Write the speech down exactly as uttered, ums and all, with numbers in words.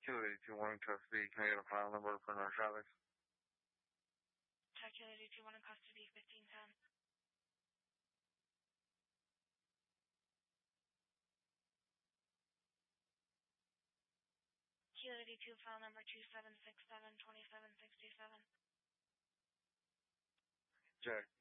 Kilo eighty-two, one in custody. Can I get a file number for narcotics? Kilo eighty-two, one in custody, fifteen ten. Kilo eighty-two, file number two seven six seven, two seven six seven. Jack,